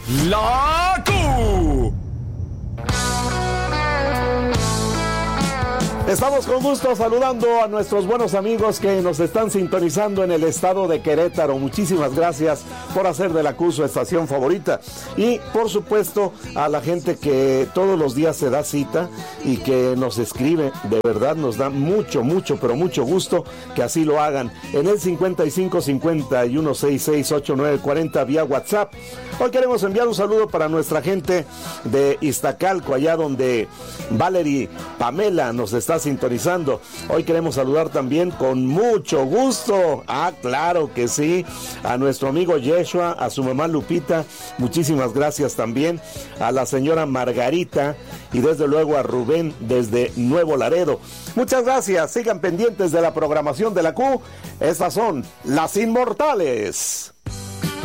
La Q. Estamos con gusto saludando a nuestros buenos amigos que nos están sintonizando en el estado de Querétaro. Muchísimas gracias por hacer de la Q su estación favorita. Y por supuesto a la gente que todos los días se da cita y que nos escribe. De verdad nos da mucho gusto que así lo hagan en el 55 51 66 89 40 vía WhatsApp. Hoy queremos enviar un saludo para nuestra gente de Iztacalco, allá donde Valerie Pamela nos está sintonizando. Hoy queremos saludar también con mucho gusto, claro que sí, a nuestro amigo Yeshua, a su mamá Lupita, muchísimas gracias también, a la señora Margarita y desde luego a Rubén desde Nuevo Laredo. Muchas gracias, sigan pendientes de la programación de la Q. Estas son las Inmortales.